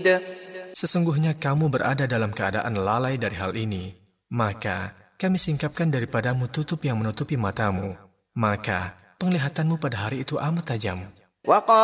Sesungguhnya kamu berada dalam keadaan lalai dari hal ini. Maka kami singkapkan daripadamu tutup yang menutupi matamu. Maka penglihatanmu pada hari itu amat tajam.